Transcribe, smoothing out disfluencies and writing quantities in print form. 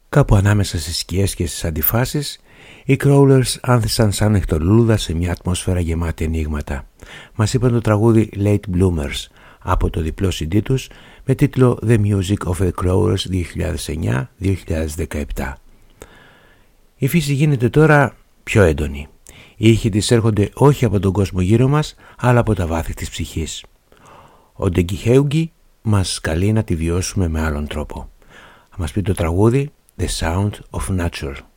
Κάπου ανάμεσα στις σκιές και στις αντιφάσεις, οι Crawlers άνθησαν σαν νυχτολούδα σε μια ατμόσφαιρα γεμάτη ενίγματα. Μας είπαν το τραγούδι Late Bloomers από το διπλό CD τους με τίτλο The Music of the Crawlers 2009-2017. Η φύση γίνεται τώρα πιο έντονη. Οι ήχοι της έρχονται όχι από τον κόσμο γύρω μας, αλλά από τα βάθη της ψυχής. Ο Ντεγκιχέουγγι μας καλεί να τη βιώσουμε με άλλον τρόπο. Θα μας πει το τραγούδι The Sound of Nature.